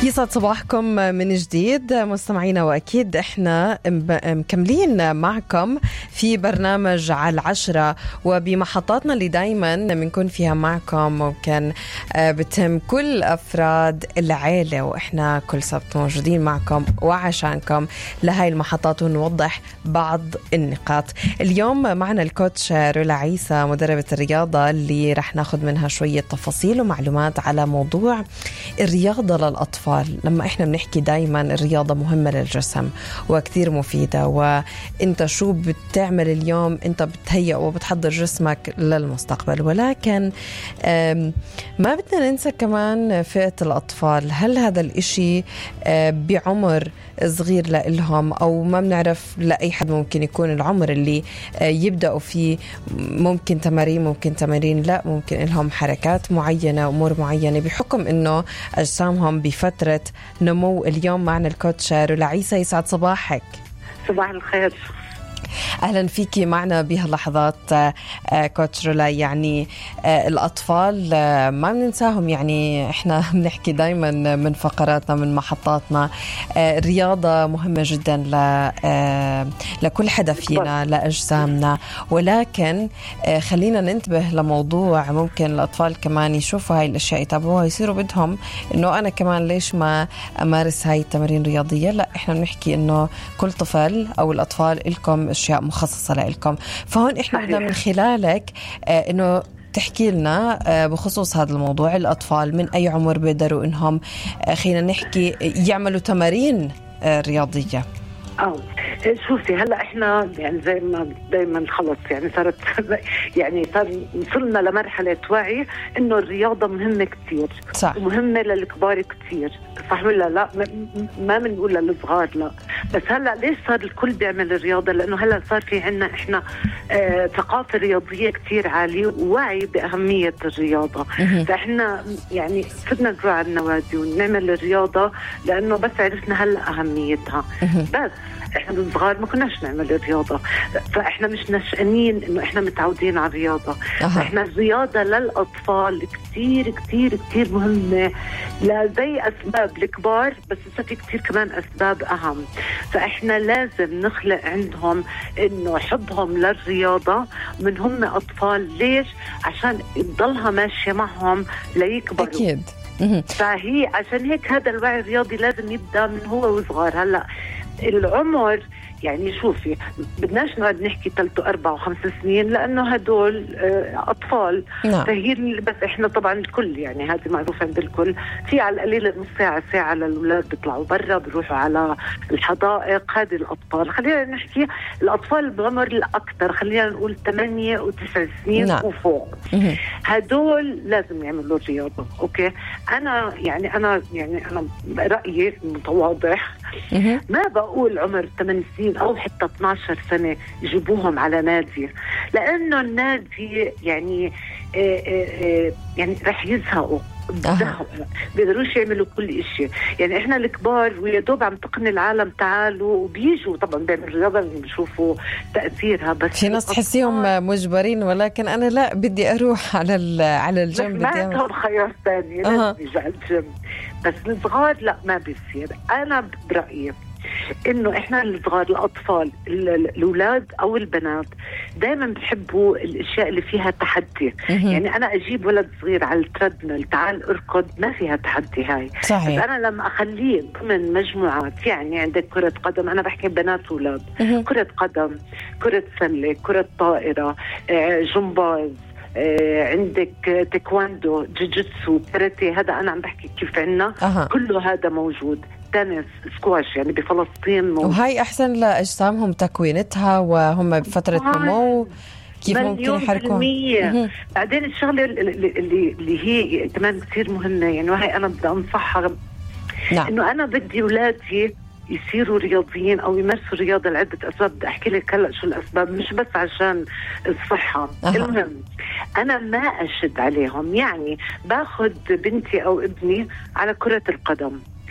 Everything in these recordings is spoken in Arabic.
يسعد صباحكم من جديد مستمعينا، وأكيد إحنا مكملين معكم في برنامج على 10 وبمحطاتنا اللي دايما بنكون فيها معكم، وكان بتهم كل أفراد العائلة، وإحنا كل سبت موجودين معكم وعشانكم لهاي المحطات ونوضح بعض النقاط. اليوم معنا الكوتش رولا عيسى مدربة الرياضة اللي رح ناخد منها شوية تفاصيل ومعلومات على موضوع الرياضة للأطفال. لما إحنا بنحكي دايما الرياضة مهمة للجسم وكتير مفيدة، وإنت شو بتعمل اليوم أنت بتهيئ وبتحضر جسمك للمستقبل، ولكن ما بدنا ننسى كمان فئة الأطفال. هل هذا الإشي بعمر صغير لإلهم، أو ما بنعرف لأي حد ممكن يكون العمر اللي يبدأوا فيه ممكن تمارين لا، ممكن لهم حركات معينة أمور معينة بحكم إنه أجسامهم بفترة نمو. اليوم معنا الكوتش رولا عيسى، يسعد صباحك. صباح الخير، أهلا فيكي معنا بهاللحظات كوتش رولا. يعني الأطفال ما بننساهم، يعني إحنا بنحكي دايما من فقراتنا من محطاتنا الرياضة مهمة جدا لكل حدا فينا لأجسامنا، ولكن خلينا ننتبه لموضوع ممكن الأطفال كمان يشوفوا هاي الأشياء يتابعوها يصيروا بدهم إنه أنا كمان ليش ما أمارس هاي التمارين الرياضية. لا، إحنا بنحكي إنه كل طفل أو الأطفال إلكم أشياء مخصصة لإلكم. فهون إحنا بدنا من خلالك إنه تحكي لنا بخصوص هذا الموضوع. الأطفال من أي عمر بيقدروا إنهم خلينا نحكي يعملوا تمارين رياضية؟ شوفي هلا احنا يعني زي ما دايما خلص يعني صار وصلنا لمرحله وعي انه الرياضه مهمه كتير، صح، ومهمه للكبار كتير، صح ولا لا؟ ما بنقول للصغار لا، بس هلا ليش صار الكل بيعمل الرياضه؟ لانه هلا صار في عنا احنا ثقافه رياضيه كتير عاليه ووعي باهميه الرياضه. فاحنا يعني صرنا نروح على النوادي ونعمل الرياضه لانه بس عرفنا هلا اهميتها. بس احنا الصغار ما كناش نعمل الرياضة، فاحنا مش نشأنين انه احنا متعودين على الرياضة. احنا الرياضة للأطفال كتير كتير كتير مهمة زي أسباب الكبار، بس في كتير كمان أسباب أهم. فاحنا لازم نخلق عندهم انه حبهم للرياضة من هم أطفال. ليش؟ عشان تضلها ماشية معهم ليكبروا. أكيد. فهي عشان هيك هذا الوعي الرياضي لازم يبدأ من هو وصغار. هلأ العمر يعني شوفي بدناش نقعد نحكي 3 و4 و5 سنين لأنه هدول أطفال. فهي بس إحنا طبعا الكل يعني هذه معروف عند الكل، في على القليل نص ساعة للأولاد بيطلعوا برا بيروحوا على الحدائق. هذه الأطفال خلينا نحكي الأطفال بعمر الأكثر، خلينا نقول 8 و9 سنين وفوق، هدول لازم يعملوا الرياضة. أوكي، أنا رأيي متواضع، ما بقول عمر 8 سنين أو حتى 12 سنة يجيبوهم على نادي، لأنه النادي يعني رح يزهقوا، بيقدروش يعملوا كل إشي. يعني إحنا الكبار ويدوب عم تقني العالم تعالوا وبيجوا طبعا بيعملوا الرياضة بيشوفوا تأثيرها، بس في ناس تحسيهم مجبرين، ولكن أنا لا، بدي أروح على الجيم، بدي ما عندهم خيار ثاني، لازم يجي على الجيم. بس الصغار لا، ما بيصير. أنا برأيي إنه إحنا الصغار الأطفال الأولاد أو البنات دائما بحبوا الأشياء اللي فيها تحدي. يعني أنا أجيب ولد صغير على التريدميل تعال أركض، ما فيها تحدي هاي. صحيح. بس أنا لما أخليه ضمن مجموعات، يعني عندك كرة قدم، أنا بحكي بنات وولاد، كرة قدم، كرة سلة، كرة طائرة، جمباز، عندك تايكواندو، جوجيتسو، كاراتيه، هذا أنا عم بحكي كيف عنا كله هذا موجود. تنس، سكواش، يعني بفلسطين موجود. وهي أحسن لأجسامهم تكوينتها وهم بفترة نمو، كيف ممكن يحركون. بعدين الشغلة اللي هي كمان كثير مهمة، يعني وهي أنا بدي أنصحها، إنه أنا بدي أولادي يصيروا رياضيين أو يمارسوا الرياضة لعدة أسباب. بدي أحكي لك هلأ شو الأسباب، مش بس عشان الصحة. المهم أنا ما أشد عليهم، يعني باخد بنتي أو ابني على كرة القدم،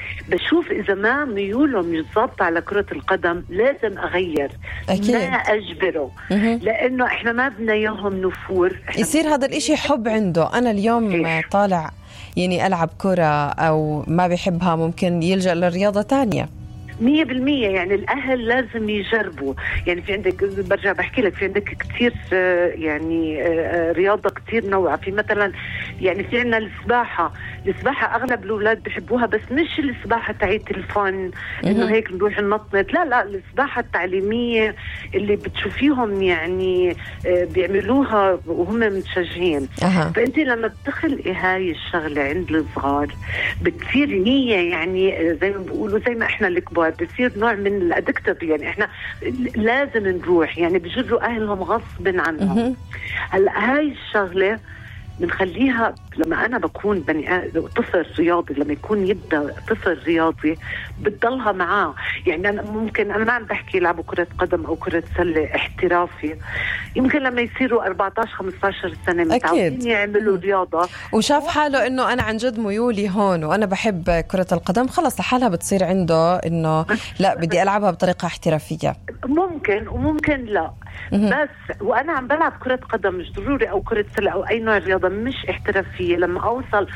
بشوف إذا ما ميولهم مش ضابطة على كرة القدم لازم أغير. أكيد. ما أجبره، لأنه إحنا ما بدنا إياهم نفور. يصير هذا الإشي حب عنده. أنا اليوم طالع يعني ألعب كرة أو ما بيحبها، ممكن يلجأ للرياضة تانية. 100%. يعني الأهل لازم يجربوا. يعني في عندك، برجع بحكي لك، في عندك كتير يعني رياضة كتير نوعة. في مثلا يعني في عنا السباحة أغلب الأولاد بيحبوها، بس مش السباحة تاعت الفن إنه هيك نروح ننطنط، لا السباحة التعليمية اللي بتشوفيهم يعني بيعملوها وهم متشجعين. فأنت لما بتخلقي هاي الشغلة عند الصغار بتصير هي يعني زي ما بيقولوا، زي ما إحنا الكبار بصير نوع من الادكتيف. يعني احنا لازم نروح، يعني بجروا اهلهم غصب عنهم. هلا هاي الشغله بنخليها لما أنا بكون طفل رياضي، لما يكون يبدأ طفل رياضي بتضلها معاه. يعني أنا ممكن أنا ما عم بحكي يلعبوا كرة قدم أو كرة سلة احترافي، يمكن لما يصيروا 14-15 سنة متعودين يعملوا رياضة وشاف حاله إنه أنا عن جد ميولي هون وأنا بحب كرة القدم، خلص لحالها بتصير عنده إنه لا بدي ألعبها بطريقة احترافية. ممكن وممكن لا. بس وأنا عم بلعب كرة قدم مش ضروري، أو كرة سلة أو أي نوع رياضة مش احترافية، لما أوصل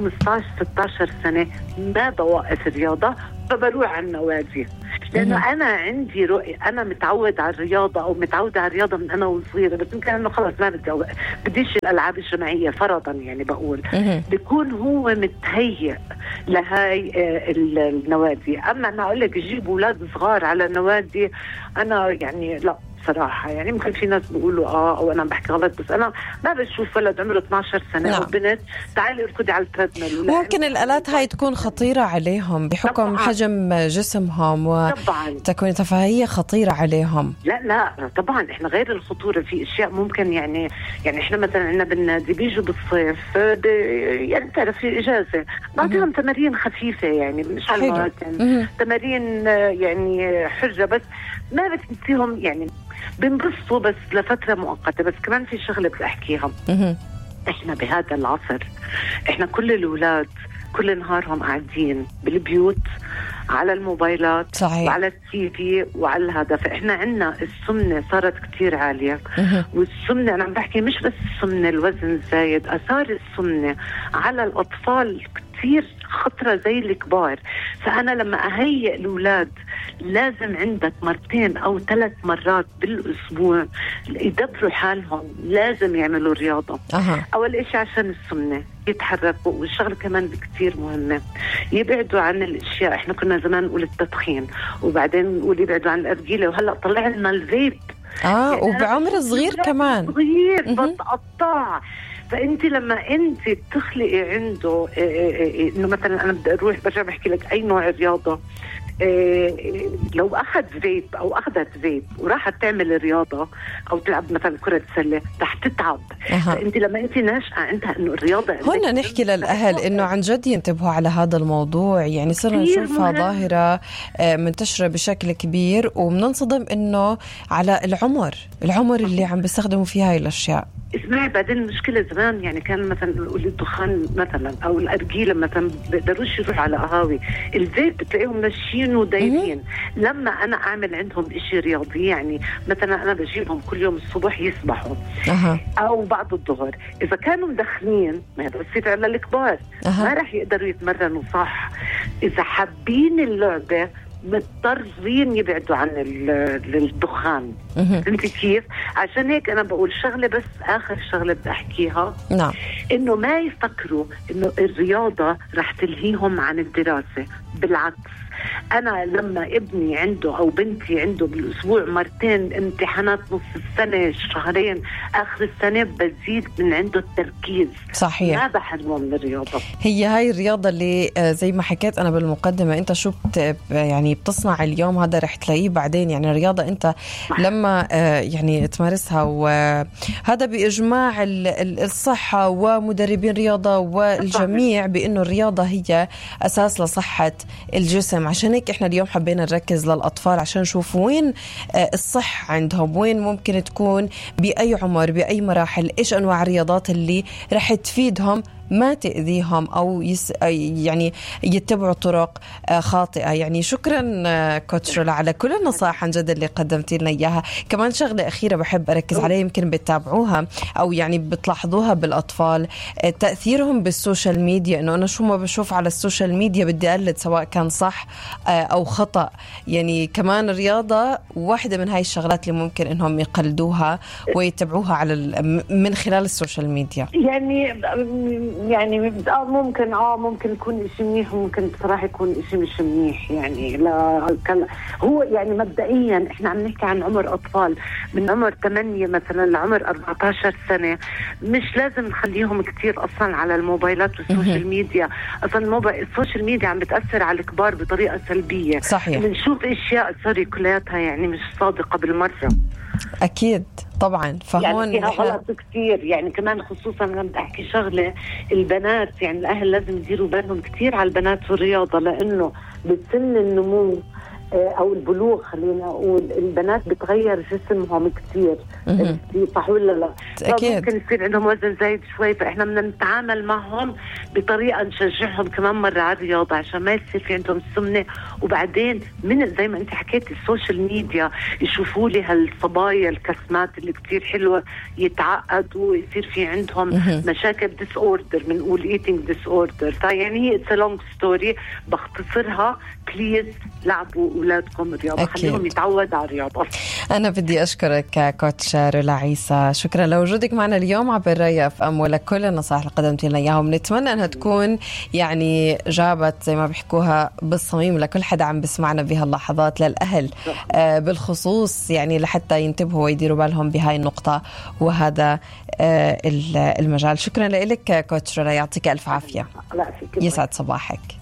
15-16 سنة ما بوقف الرياضة، فبروح على النوادي. لأنه أنا عندي رؤية، أنا متعود على الرياضة أو متعودة على الرياضة من أنا وصغيرة، بس يمكن أنه خلص ما بديش الألعاب الجماعية فرضا. يعني بقول بيكون هو متهيئ لهاي النوادي. أما أنا أقول لك جيب أولاد صغار على النوادي، أنا يعني لا صراحة. يعني ممكن في ناس بيقولوا أو أنا بحكي غلط، بس أنا ما بشوف ولد عمره 12 سنة أو بنت تعالي اركضي على التريدميل. ممكن الآلات هاي تكون خطيرة عليهم بحكم طبعاً حجم جسمهم وتكوينتها، فهي خطيرة عليهم. لا طبعا احنا غير الخطورة في اشياء ممكن يعني احنا مثلا عندنا بالنادي بيجوا بالصيف يعني تعرف في اجازة نعطيهم تمارين خفيفة، يعني مش على المواسم، تمارين يعني حرة، بس ما بتنسيهم يعني بنبسطوا بس لفترة مؤقتة. بس كمان في شغلة بدي أحكيها. إحنا بهذا العصر إحنا كل الأولاد كل نهارهم قاعدين بالبيوت على الموبايلات. صحيح. وعلى التي في وعلى هذا، فإحنا عنا السمنة صارت كتير عالية. والسمنة أنا عم بحكي مش بس السمنة الوزن الزايد، أثار السمنة على الأطفال كتير خطرة زي الكبار. فأنا لما أهيئ الأولاد لازم عندك 2 أو 3 مرات بالأسبوع يدبروا حالهم، لازم يعملوا رياضة. أول إشي عشان السمنة يتحركوا، والشغل كمان كتير مهمة يبعدوا عن الأشياء. إحنا كنا زمان نقول التدخين، وبعدين نقول يبعدوا عن الأرجيلة، وهلأ طلع لنا الفيب. يعني وبعمر صغير كمان صغير بتقطع. فأنت لما أنت بتخلقي عنده إنه مثلا أنا بدي أروح برجع بحكي لك أي نوع رياضة، لو أخذ فيب أو أخذت فيب وراحت تعمل رياضة أو تلعب مثلا كرة سلة رح تتعب. فأنت لما أنت ناشئة عندها إنه الرياضة، هنا نحكي للأهل إنه عن جد ينتبهوا على هذا الموضوع. يعني صرنا نشوفها ظاهرة منتشرة بشكل كبير، ومننصدم إنه على العمر اللي عم بيستخدموا فيها هاي الأشياء. اسمعي، بعدين المشكلة زمان يعني كان مثلا نقول الدخان مثلا أو الأرجيلة مثلا بيقدروش يروحوا على قهاوي، الفيب بتلاقيهم ماشيين ودايبين. لما أنا أعمل عندهم إشي رياضي، يعني مثلا أنا بجيبهم كل يوم الصبح يسبحوا أو بعد الظهر، إذا كانوا مدخنين ما بصير على الكبار ما رح يقدروا يتمرنوا صح. إذا حابين اللعبة مضطرين يبعدوا عن الدخان. فهمتي كيف؟ عشان هيك أنا بقول شغلة، بس آخر شغلة بدي أحكيها، إنه ما يفكروا إنه الرياضة رح تلهيهم عن الدراسة. بالعكس، أنا لما ابني عنده أو بنتي عنده بالأسبوع 2 امتحانات نص السنة، شهرين آخر السنة، بزيد من عنده التركيز. صحيح. ما بحرمه من الرياضة. هي هاي الرياضة اللي زي ما حكيت أنا بالمقدمة، أنت شو يعني بتصنع اليوم هذا رح تلاقيه بعدين. يعني الرياضة أنت لما يعني تمارسها، وهذا بإجماع الصحة ومدربين رياضة والجميع بأنه الرياضة هي أساس لصحة الجسم. عشان هيك احنا اليوم حبينا نركز للأطفال عشان نشوف وين الصحة عندهم، وين ممكن تكون بأي عمر بأي مراحل، ايش أنواع الرياضات اللي رح تفيدهم ما تأذيهم أو يعني يتبعوا طرق خاطئة. يعني شكرا كوتش رولا على كل النصائح عن جد اللي قدمتي لنا إياها. كمان شغلة أخيرة بحب أركز عليها، يمكن بتتابعوها أو يعني بتلاحظوها بالأطفال، تأثيرهم بالسوشيال ميديا. إنه أنا شو ما بشوف على السوشيال ميديا بدي أقلد سواء كان صح أو خطأ. يعني كمان الرياضة واحدة من هاي الشغلات اللي ممكن إنهم يقلدوها ويتبعوها على من خلال السوشيال ميديا. يعني ممكن يكون إشي منيح وممكن بصراحة يكون إشي مش منيح. يعني لا هو يعني مبدئيا إحنا عم نحكي عن عمر أطفال من عمر 8 مثلا لعمر 14 سنة. مش لازم نخليهم كتير أصلا على الموبايلات والسوشيال ميديا. أصلا السوشيال ميديا عم بتأثر على الكبار بطريقة سلبية. صحيح. بنشوف أشياء سوري كلياتها يعني مش صادقة بالمرة. أكيد طبعا. فهون يعني فيها غلط كتير. يعني كمان خصوصا لما بدي أحكي شغلة البنات، يعني الأهل لازم يديروا بالهم كتير على البنات والرياضة، لأنه بسن النمو أو البلوغ خلينا أقول البنات بتغير جسمهم كتير. صح ولا لا؟ أكيد. ممكن يصير عندهم وزن زايد شوي، فإحنا بدنا نتعامل معهم بطريقة نشجعهم كمان مرة على الرياضة عشان ما يصير في عندهم سمنة. وبعدين من زي ما أنت حكيت السوشيال ميديا يشوفوا لي هالصبايا الكسمات اللي كتير حلوة يتعقدوا ويصير في عندهم مشاكل disorder، بنقول eating disorder. يعني هي it's a long story بختصرها. بليز لعبوا أولادكم رياضة، خليهم يتعودوا على الرياضة. أنا بدي أشكرك كوتش رولا عيسى، شكرا لوجودك معنا اليوم عبر ريا اف ام ولكل النصائح اللي قدمتي لنا إياهم. نتمنى أنها تكون يعني جابت زي ما بيحكوها بالصميم لكل حدا عم بسمعنا بهاللحظات، للأهل بالخصوص يعني لحتى ينتبهوا ويديروا بالهم بهاي النقطة وهذا المجال. شكرا لك كوتش رولا، يعطيك ألف عافية. يسعد صباحك.